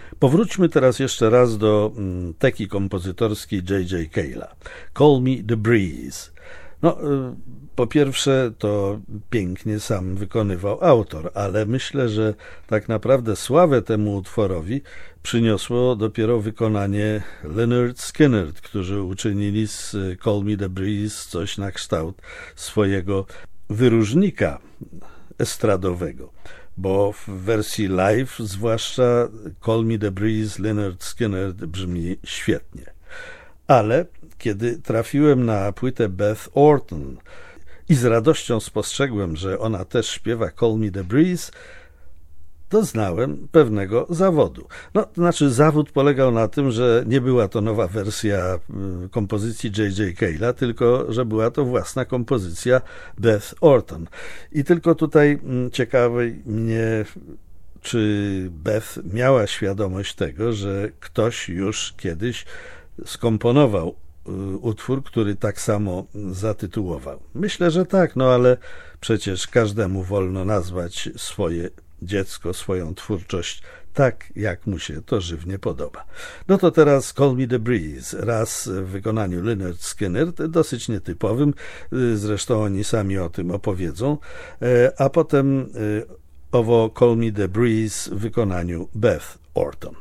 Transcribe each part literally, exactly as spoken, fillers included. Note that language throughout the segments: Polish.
Powróćmy teraz jeszcze raz do teki kompozytorskiej J J. Cale'a. Call Me the Breeze. No, po pierwsze to pięknie sam wykonywał autor, ale myślę, że tak naprawdę sławę temu utworowi przyniosło dopiero wykonanie Lynyrd Skynyrd, którzy uczynili z Call Me the Breeze coś na kształt swojego wyróżnika estradowego, bo w wersji live zwłaszcza Call Me the Breeze Lynyrd Skynyrd brzmi świetnie. Ale kiedy trafiłem na płytę Beth Orton i z radością spostrzegłem, że ona też śpiewa Call Me the Breeze, doznałem pewnego zawodu. No, to znaczy zawód polegał na tym, że nie była to nowa wersja kompozycji J J. Cale'a, tylko że była to własna kompozycja Beth Orton. I tylko tutaj ciekawi mnie, czy Beth miała świadomość tego, że ktoś już kiedyś skomponował utwór, który tak samo zatytułował. Myślę, że tak, no ale przecież każdemu wolno nazwać swoje dziecko, swoją twórczość tak, jak mu się to żywnie podoba. No to teraz Call Me the Breeze, raz w wykonaniu Lynyrd Skynyrd, dosyć nietypowym, zresztą oni sami o tym opowiedzą, a potem owo Call Me the Breeze w wykonaniu Beth Orton.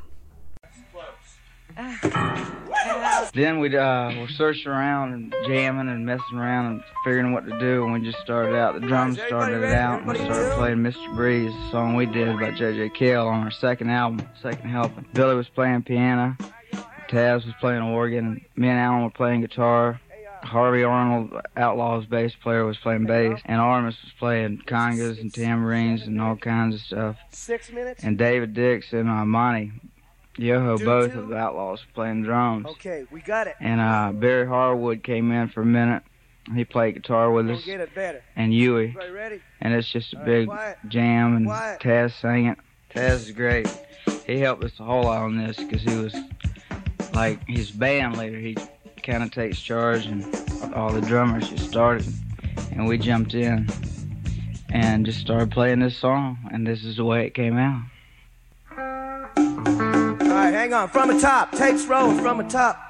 Then we uh, were searching around and jamming and messing around and figuring what to do, and we just started out. The drums started it out, and we started playing Mister Breeze, the song we did by J J. Cale on our second album, Second Helping. Billy was playing piano, Taz was playing organ, and me and Alan were playing guitar. Harvey Arnold, Outlaw's bass player, was playing bass, and Artemis was playing congas and tambourines and all kinds of stuff. Six minutes? And David Dix and uh, Monty Yoho, both of the Outlaws, playing drums. Okay, we got it. And uh, Barry Harwood came in for a minute. He played guitar with us. Get it better. And Huey. Everybody ready? And it's just a All big right, jam, and quiet. Taz sang it. Taz is great. He helped us a whole lot on this because he was like his band leader. He kind of takes charge, and all the drummers just started, and we jumped in and just started playing this song, and this is the way it came out. All right, hang on. From the top. Tapes rolling from the top.